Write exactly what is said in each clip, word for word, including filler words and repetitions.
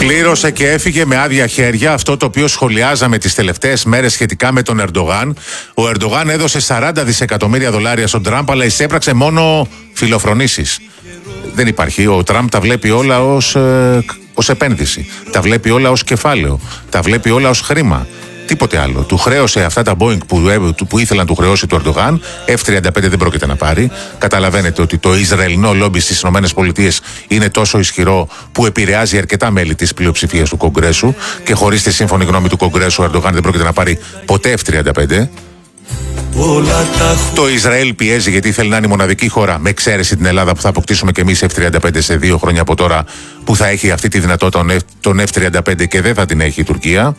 Πλήρωσε και έφυγε με άδεια χέρια αυτό το οποίο σχολιάζαμε τις τελευταίες μέρες σχετικά με τον Ερντογάν. Ο Ερντογάν έδωσε σαράντα δισεκατομμύρια δολάρια στον Τραμπ, αλλά εισέπραξε μόνο φιλοφρονήσεις. Δεν υπάρχει. Ο Τραμπ τα βλέπει όλα ως, ε, ως επένδυση. Τα βλέπει όλα ως κεφάλαιο. Τα βλέπει όλα ως χρήμα. Τίποτε άλλο. Του χρέωσε αυτά τα Boeing που, που ήθελαν να του χρεώσει του Ερντογάν. εφ τριάντα πέντε δεν πρόκειται να πάρει. Καταλαβαίνετε ότι το Ισραηλινό λόμπι στις ΗΠΑ είναι τόσο ισχυρό που επηρεάζει αρκετά μέλη της πλειοψηφίας του Κογκρέσου και χωρίς τη σύμφωνη γνώμη του Κογκρέσου ο Ερντογάν δεν πρόκειται να πάρει ποτέ εφ τριάντα πέντε. Το Ισραήλ πιέζει γιατί θέλει να είναι η μοναδική χώρα, με εξαίρεση την Ελλάδα, που θα αποκτήσουμε και εμείς εφ τριάντα πέντε σε δύο χρόνια από τώρα, που θα έχει αυτή τη δυνατότητα τον εφ τριάντα πέντε και δεν θα την έχει η Τουρκία.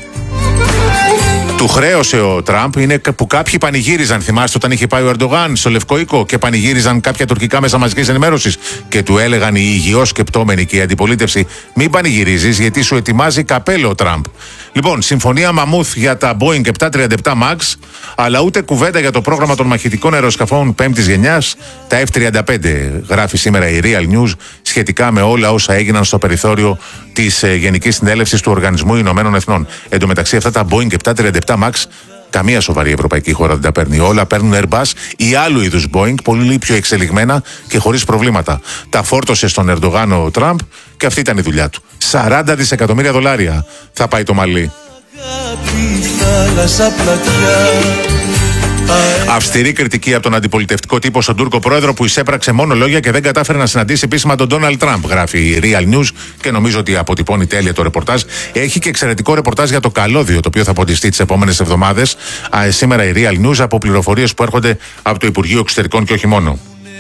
Του χρέωσε ο Τραμπ, είναι που κάποιοι πανηγύριζαν. Θυμάστε όταν είχε πάει ο Ερντογάν στο Λευκό Οίκο και πανηγύριζαν κάποια τουρκικά μέσα μαζικής ενημέρωσης και του έλεγαν οι υγιώς σκεπτόμενοι και η αντιπολίτευση: μην πανηγυρίζεις, γιατί σου ετοιμάζει καπέλο ο Τραμπ. Λοιπόν, συμφωνία μαμούθ για τα Boeing επτακόσια τριάντα επτά Max, αλλά ούτε κουβέντα για το πρόγραμμα των μαχητικών αεροσκαφών πέμπτης γενιάς, τα εφ τριάντα πέντε. Γράφει σήμερα η Real News σχετικά με όλα όσα έγιναν στο περιθώριο της ε, Γενικής Συνέλευσης του Οργανισμού Ηνωμένων Εθνών. Εν τω μεταξύ, αυτά τα Boeing επτακόσια τριάντα επτά Max, καμία σοβαρή ευρωπαϊκή χώρα δεν τα παίρνει. Όλα παίρνουν Airbus ή άλλου είδους Boeing, πολύ πιο εξελιγμένα και χωρίς προβλήματα. Τα φόρτωσε στον Ερντογάν ο Τραμπ και αυτή ήταν η δουλειά του. σαράντα δισεκατομμύρια δολάρια θα πάει το μαλλί. Αυστηρή κριτική από τον αντιπολιτευτικό τύπο στον Τούρκο πρόεδρο που εισέπραξε μόνο λόγια και δεν κατάφερε να συναντήσει επίσημα τον Ντόναλντ Τραμπ. Γράφει η Real News και νομίζω ότι αποτυπώνει τέλεια το ρεπορτάζ. Έχει και εξαιρετικό ρεπορτάζ για το καλώδιο, το οποίο θα ποντιστεί τις επόμενες εβδομάδες. Σήμερα η Real News από πληροφορίες που έρχονται από το Υπουργείο Εξωτερικών και όχι μόνο.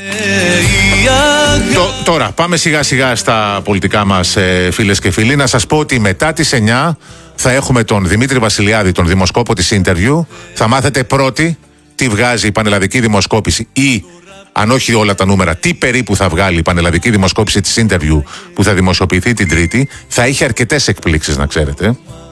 Το, τώρα πάμε σιγά σιγά στα πολιτικά μας, ε, φίλες και φίλοι. Να σας πω ότι μετά τις εννιά θα έχουμε τον Δημήτρη Βασιλιάδη, τον δημοσκόπο της Interview. Θα μάθετε πρώτοι τι βγάζει η πανελλαδική δημοσκόπηση ή, αν όχι όλα τα νούμερα, τι περίπου θα βγάλει η πανελλαδική δημοσκόπηση της Interview που θα δημοσιοποιηθεί την Τρίτη. Θα έχει αρκετές εκπλήξεις, να ξέρετε.